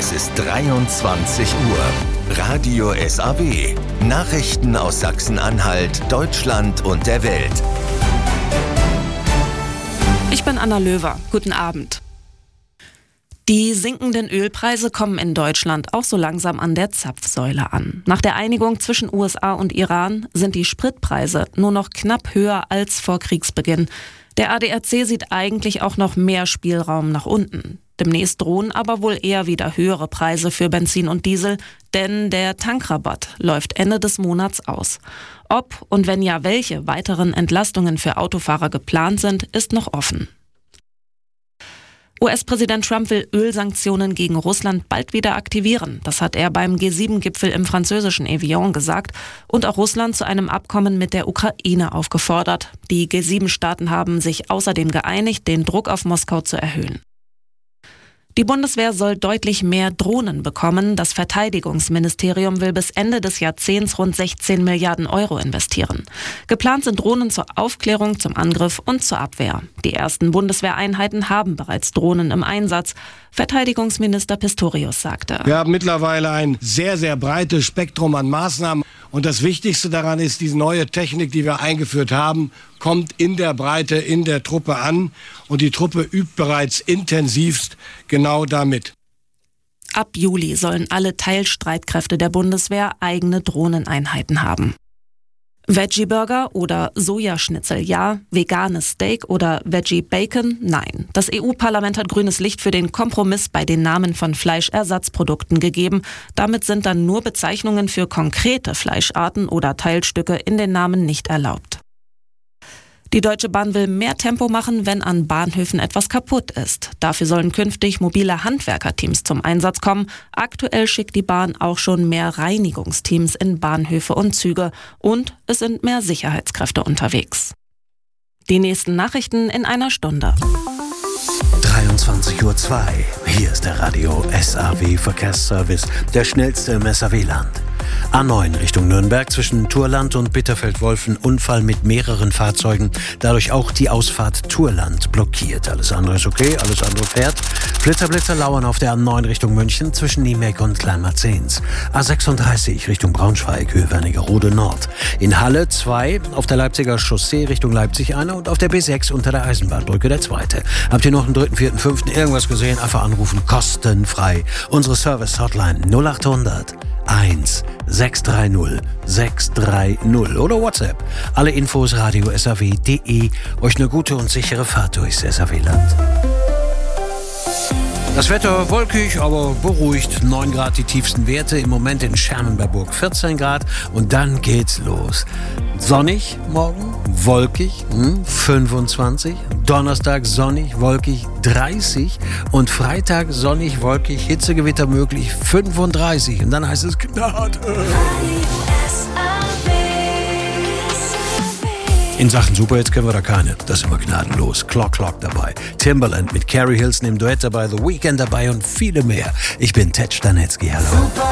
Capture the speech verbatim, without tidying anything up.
Es ist dreiundzwanzig Uhr. Radio S A W. Nachrichten aus Sachsen-Anhalt, Deutschland und der Welt. Ich bin Anna Löwer. Guten Abend. Die sinkenden Ölpreise kommen in Deutschland auch so langsam an der Zapfsäule an. Nach der Einigung zwischen U S A und Iran sind die Spritpreise nur noch knapp höher als vor Kriegsbeginn. Der A D A C sieht eigentlich auch noch mehr Spielraum nach unten. Demnächst drohen aber wohl eher wieder höhere Preise für Benzin und Diesel, denn der Tankrabatt läuft Ende des Monats aus. Ob und wenn ja, welche weiteren Entlastungen für Autofahrer geplant sind, ist noch offen. U S-Präsident Trump will Ölsanktionen gegen Russland bald wieder aktivieren. Das hat er beim G sieben Gipfel im französischen Evian gesagt und auch Russland zu einem Abkommen mit der Ukraine aufgefordert. Die G sieben Staaten haben sich außerdem geeinigt, den Druck auf Moskau zu erhöhen. Die Bundeswehr soll deutlich mehr Drohnen bekommen. Das Verteidigungsministerium will bis Ende des Jahrzehnts rund sechzehn Milliarden Euro investieren. Geplant sind Drohnen zur Aufklärung, zum Angriff und zur Abwehr. Die ersten Bundeswehreinheiten haben bereits Drohnen im Einsatz. Verteidigungsminister Pistorius sagte: Wir haben mittlerweile ein sehr, sehr breites Spektrum an Maßnahmen. Und das Wichtigste daran ist, diese neue Technik, die wir eingeführt haben, kommt in der Breite, in der Truppe an. Und die Truppe übt bereits intensivst genau damit. Ab Juli sollen alle Teilstreitkräfte der Bundeswehr eigene Drohneneinheiten haben. Veggie-Burger oder Sojaschnitzel ja, veganes Steak oder Veggie-Bacon nein. Das E U-Parlament hat grünes Licht für den Kompromiss bei den Namen von Fleischersatzprodukten gegeben. Damit sind dann nur Bezeichnungen für konkrete Fleischarten oder Teilstücke in den Namen nicht erlaubt. Die Deutsche Bahn will mehr Tempo machen, wenn an Bahnhöfen etwas kaputt ist. Dafür sollen künftig mobile Handwerkerteams zum Einsatz kommen. Aktuell schickt die Bahn auch schon mehr Reinigungsteams in Bahnhöfe und Züge. Und es sind mehr Sicherheitskräfte unterwegs. Die nächsten Nachrichten in einer Stunde. dreiundzwanzig Uhr zwei. Hier ist der Radio S A W Verkehrsservice, der schnellste im S A W-Land. A neun Richtung Nürnberg zwischen Thurland und Bitterfeld-Wolfen. Unfall mit mehreren Fahrzeugen. Dadurch auch die Ausfahrt Thurland blockiert. Alles andere ist okay, alles andere fährt. Blitzer, Blitzer lauern auf der A neun Richtung München zwischen Niemeck und Kleinmarzens. A sechsunddreißig Richtung Braunschweig, Höhe Wernigerode Nord. In Halle zwei, auf der Leipziger Chaussee Richtung Leipzig eine und auf der B sechs unter der Eisenbahnbrücke der zweite. Habt ihr noch einen dritten, vierten, fünften irgendwas gesehen? Einfach anrufen, kostenfrei. Unsere Service-Hotline null acht hundert eins sechs drei null sechs drei null oder WhatsApp. Alle Infos radio S A W punkt de. Euch eine gute und sichere Fahrt durchs S A W-Land. Das Wetter wolkig, aber beruhigt. neun Grad die tiefsten Werte. Im Moment in Schermen bei Burg vierzehn Grad. Und dann geht's los. Sonnig morgen, wolkig, hm, fünfundzwanzig. Donnerstag sonnig, wolkig, dreißig. Und Freitag sonnig, wolkig, Hitzegewitter möglich, fünfunddreißig. Und dann heißt es Gnade. In Sachen Superhits kennen wir da keine. Das ist immer gnadenlos. Clock Clock dabei. Timbaland mit Carrie Hilson im Duett dabei. The Weeknd dabei und viele mehr. Ich bin Ted Stanetzky. Hallo.